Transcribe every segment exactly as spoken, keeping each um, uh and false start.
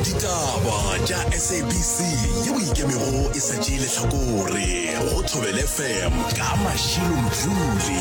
ditaba tša S A B C ye o ikemego e sa tšeile hlakore go Thobela F M ka Mashilo Mdluli.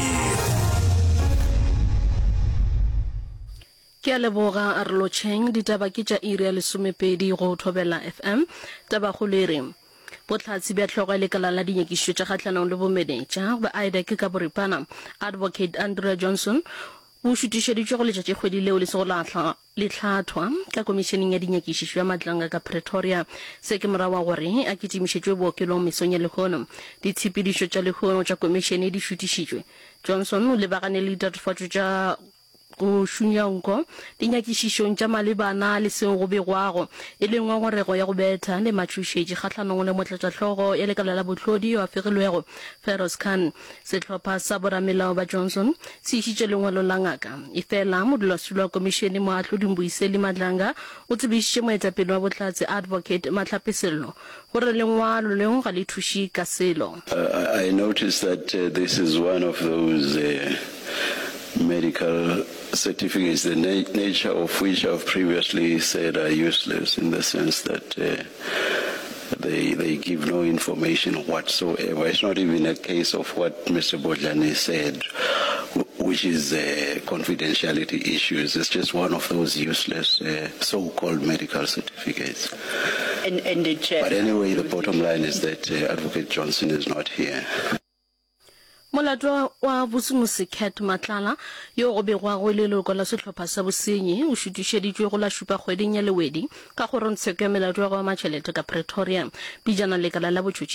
Ke a leboga Arlo Cheng. Ditaba ke tša iri ya lesomepedi go Thobela F M. Taba go le re botlatsi bja tlhogo le kala la dinyekišo tša kgatlhanong le bomenetša ba I D E C ka boripana Advocate Andrea Johnson o šutišeditšwe go letšatši kgwedi leo le sego le tlhathwa ka komišeneng ya dinyekišišo ya matlanga ka Pretoria. Se ke morawa gore a kitimišetšwe bookelong mesong ya lehono. Ditshepedišo tša lehono tša komišene di šutišitšwe. Johnson o lebagane le ditatofatšo tša go šunyanko dinyakišišong tša malebana le seo go begwago e le ngongorego ya go betha le matšhošetši kgatlhanong le motlatšatlhogo ya lekala la bohlodi yo a fegilwego Feroz Khan. Sehlopha sa boramelao ba Johnson se išitše lengwalo la ngaka efela modulasetulo wa komišene mo ahloding Boiseli Madlanga o tsebišitše moetapele wa botlatsi Advocate Matlhape Sello gore lengwalo leo ga le thuši ka selo. Uh, I noticed that uh, this is one of those uh, medical certificates, the na- nature of which I've previously said are useless in the sense that uh, they they give no information whatsoever. It's not even a case of what Mister Bojani said, which is uh, confidentiality issues. It's just one of those useless uh, so-called medical certificates. And, and the chair. But anyway, the bottom line is that uh, Advocate Johnson is not here. Molato wa Busumusi Cat Matlala yo go begwa go le loko la setlhopha sa bosenyi o šutišeditšwe go la šupa kgweding ya lewedi ka go rontse ke melato wa go matšhelete ka Pretoria. Pijana lekala la botšhotši